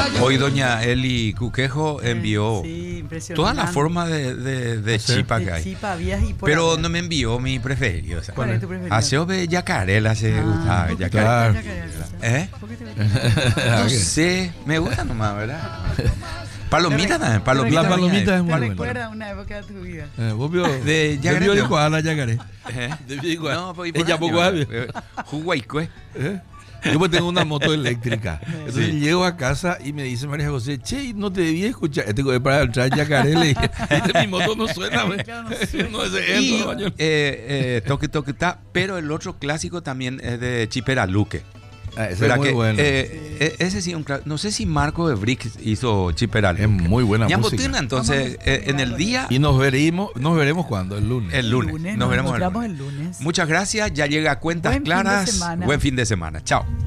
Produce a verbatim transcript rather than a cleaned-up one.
Hoy doña Eli Cuquejo envió Sí, impresionante. toda la forma de, de, de chipa que De hay. chipa, vías y por Pero haber. no me envió mi preferido. O sea, ¿Cuál es tu preferido? Aseo de yacarela se Ah, gustaba. ¿por qué te Yacarela. gusta la yacarela? ¿Eh? ¿Por qué te gusta? No sé, me gusta nomás, ¿verdad? Palomita también, Las palomita. palomitas es muy ¿Te buena. recuerda una época de tu vida? Eh, vos vio, De Yacaré, de pero- Iguala, Yacaré. ¿Eh? De Iguala. No, pues, ¿y Ella por poco año? sabe. Eh, Juguaicue. ¿Eh? Yo pues tengo una moto eléctrica. Entonces Sí. llego a casa y me dice María José, che, no te debía escuchar. Este es para entrar en Yacaré. Le dije, "Este, mi moto no suena. güey". Claro, no suena. No, ese Y entro, baño. eh, eh, toque toque ta, pero el otro clásico también es de Chiperaluque. Ah, ese ¿Verdad es muy que, bueno. eh, eh, ese sí, un cla- no sé si Marco de Brick hizo Chiperaluque. Es muy buena Ya música. Botina, entonces, eh, en el día, Y nos veremos, nos veremos cuando, el lunes. el lunes. Lunes, Nos nos veremos el encontramos lunes. el lunes. Muchas gracias, ya llega a Cuentas Buen fin de Claras. semana. Buen fin de semana. Chao.